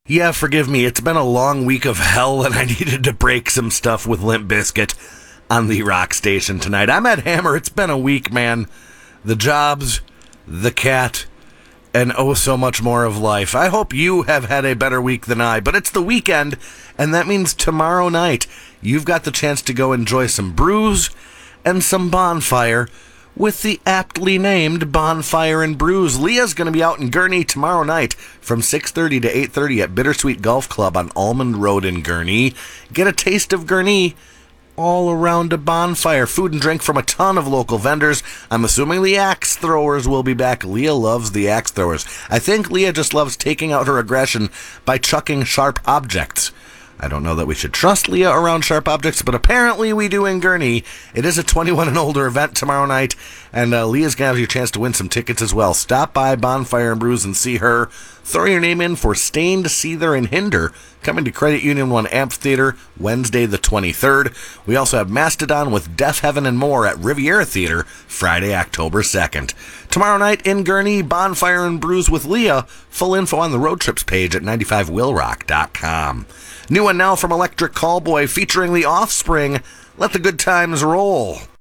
Yeah, forgive me. It's been a long week of hell, and I needed to break some stuff with Limp Bizkit on the rock station tonight. I'm at Hammer. It's been a week, man. The jobs, the cat, and oh so much more of life. I hope you have had a better week than I, but it's the weekend, and that means tomorrow night you've got the chance to go enjoy some brews and some bonfire with the aptly named Bonfire and Brews. Leah's going to be out in Gurnee tomorrow night from 6:30 to 8:30 at Bittersweet Golf Club on Almond Road in Gurnee. Get a taste of Gurnee all around a bonfire. Food and drink from a ton of local vendors. I'm assuming the axe throwers will be back. Leah loves the axe throwers. I think Leah just loves taking out her aggression by chucking sharp objects. I don't know that we should trust Leah around sharp objects, but apparently we do in Gurnee. It is a 21 and older event tomorrow night, and Leah's going to have your chance to win some tickets as well. Stop by Bonfire and Brews and see her. Throw your name in for Stained, Seether, and Hinder, coming to Credit Union 1 Amphitheater Wednesday the 23rd. We also have Mastodon with Deaf Heaven and more at Riviera Theater Friday, October 2nd. Tomorrow night in Gurnee, Bonfire and Brews with Leah. Full info on the road trips page at 95willrock.com. New one now from Electric Callboy featuring The Offspring. Let the good times roll.